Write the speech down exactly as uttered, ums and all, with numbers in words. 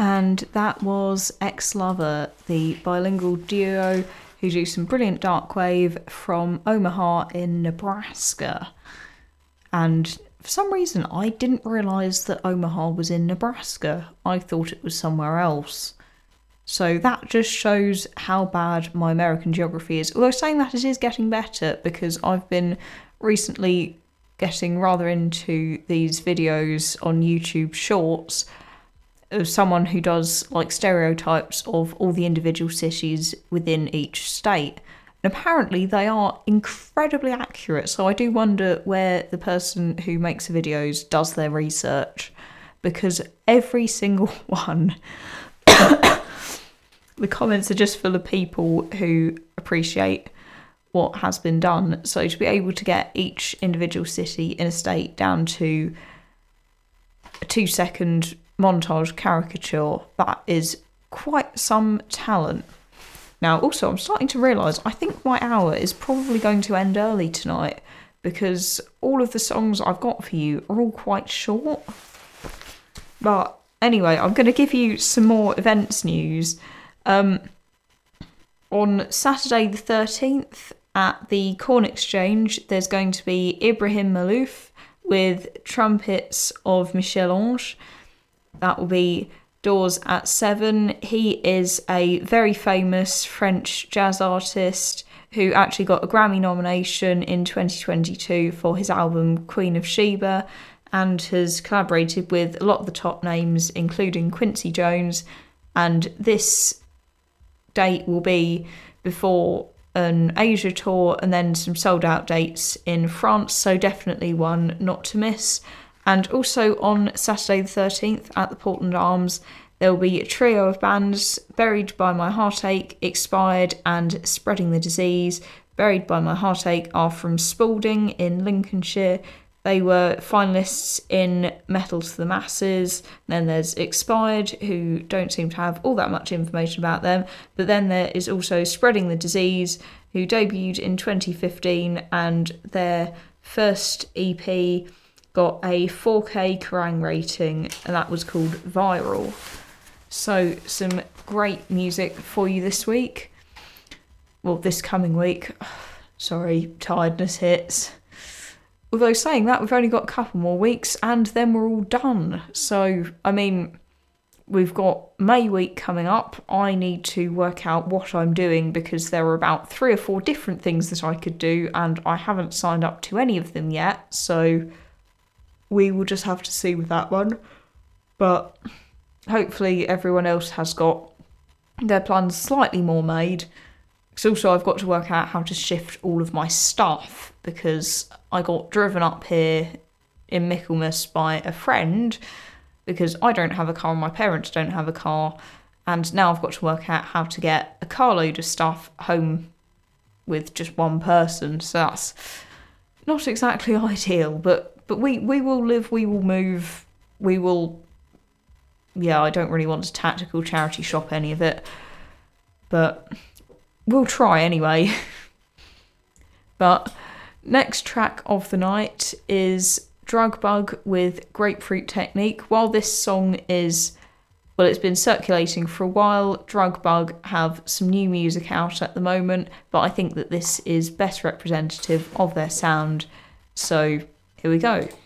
And that was Ex-Lover, the bilingual duo who do some brilliant dark wave from Omaha in Nebraska. And for some reason, I didn't realise that Omaha was in Nebraska. I thought it was somewhere else. So that just shows how bad my American geography is. Although saying that, it is getting better, because I've been recently getting rather into these videos on YouTube Shorts of someone who does like stereotypes of all the individual cities within each state. And apparently they are incredibly accurate, so I do wonder where the person who makes the videos does their research, because every single one, the comments are just full of people who appreciate what has been done. So to be able to get each individual city in a state down to a two second montage caricature, that is quite some talent. Now also, I'm starting to realise I think my hour is probably going to end early tonight, because all of the songs I've got for you are all quite short. But anyway, I'm going to give you some more events news. Um, on Saturday the thirteenth at the Corn Exchange, there's going to be Ibrahim Malouf with Trumpets of Michel-Ange. That will be doors at seven. He is a very famous French jazz artist who actually got a Grammy nomination in twenty twenty-two for his album Queen of Sheba, and has collaborated with a lot of the top names, including Quincy Jones. And this date will be before an Asia tour and then some sold out dates in France, so definitely one not to miss. And also on Saturday the thirteenth at the Portland Arms, there will be a trio of bands: Buried by My Heartache, Expired and Spreading the Disease. Buried by My Heartache are from Spalding in Lincolnshire. They were finalists in Metal to the Masses. Then there's Expired, who don't seem to have all that much information about them. But then there is also Spreading the Disease, who debuted in twenty fifteen, and their first E P got a four K Kerrang rating, and that was called Viral. So some great music for you this week. Well, this coming week. Sorry, tiredness hits. Although saying that, we've only got a couple more weeks and then we're all done. So, I mean, we've got May week coming up. I need to work out what I'm doing, because there are about three or four different things that I could do and I haven't signed up to any of them yet. So we will just have to see with that one. But hopefully everyone else has got their plans slightly more made. Because also I've got to work out how to shift all of my stuff, because I got driven up here in Michaelmas by a friend, because I don't have a car and my parents don't have a car, and now I've got to work out how to get a carload of stuff home with just one person. So that's not exactly ideal, but but we, we will live, we will move, we will... Yeah, I don't really want to tactical charity shop any of it, but we'll try anyway. But next track of the night is Drug Bug with Grapefruit Technique. While this song is, well, it's been circulating for a while, Drug Bug have some new music out at the moment, but I think that this is better representative of their sound. So here we go.